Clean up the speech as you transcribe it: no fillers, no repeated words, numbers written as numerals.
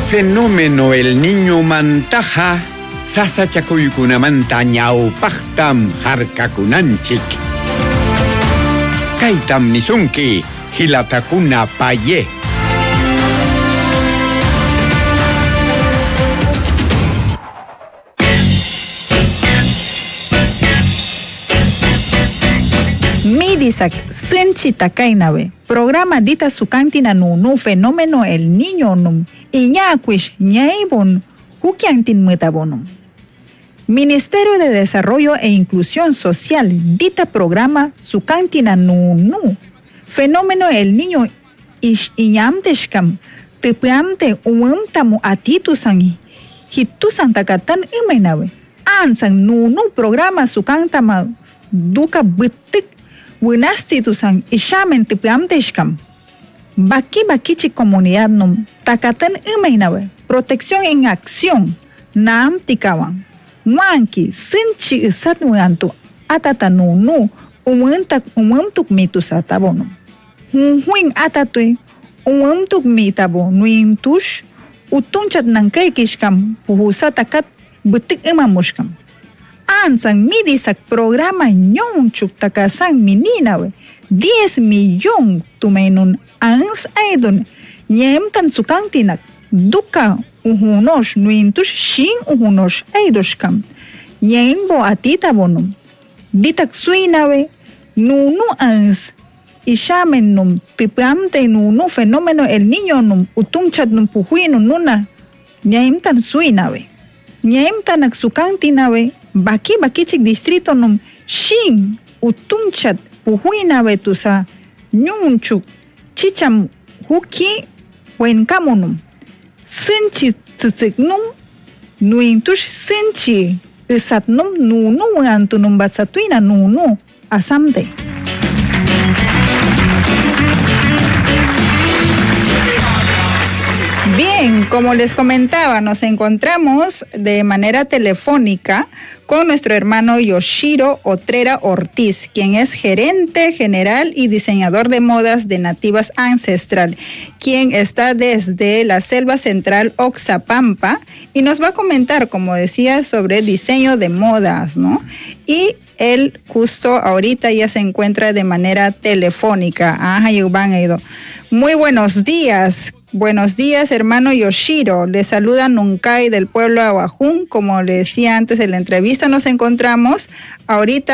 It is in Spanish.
Fenómeno el niño mantaja, sasa chakuykunamanta ñawpaqtam harkakunanchik. Kaytam nisunki, hilatakuna paye. Midisak senchita kainawe. Programa dita sukantina nunu fenómeno el niño num. Iñaquish ñaibon hukiantin mutabonum. Ministerio de Desarrollo e Inclusión Social dita programa sukantina nunu. Fenómeno el niño ish iñamteshkam. Tepeamte umtamu atitusangi. Hitusan takatan imenawe. Ansan nunu programa sukantama duka bitik. Winastitusan ishamen tepeamteshkam. Baki comunidad num takatan imenawe. Protección en acción. Naam tikawan. Wanki sinchi isat muantu atata nunu umumtuk mitus atabonum. Huin atatui umumtuk mitabo nuintush utunchat nankekishkam puhusatakat butik imamushkam. Ansan midisak programa ñonchuk takasan mininawe 10 millón tumenun ans aidun ñemtan sukantinak duka uhunosh nuintush shin uhunosh aidoshkam ñembo atita bonum ditak suinawe nunu ans ishamen num tipamte nunu fenómeno el niño num utunchat num puhuinu nuna ñemtan suinawe ñemtanak sukantinawe bakichik distrito num shin utunchat puhuinawe tusa ñunchuk chicham huki wenkamunum sinchi tzitziknum nuintush sinchi isatnum nunu antunum batsatuina nunu asamte. Bien, como les comentaba, nos encontramos de manera telefónica con nuestro hermano Yoshiro Otrera Ortiz, quien es gerente general y diseñador de modas de Nativas Ancestral, quien está desde la Selva Central Oxapampa y nos va a comentar, como decía, sobre el diseño de modas, ¿no? Y él justo ahorita ya se encuentra de manera telefónica. Muy buenos días. Buenos días, hermano Yoshiro. Le saluda Nuncay del pueblo Ahuajún. Como le decía antes de la entrevista, nos encontramos ahorita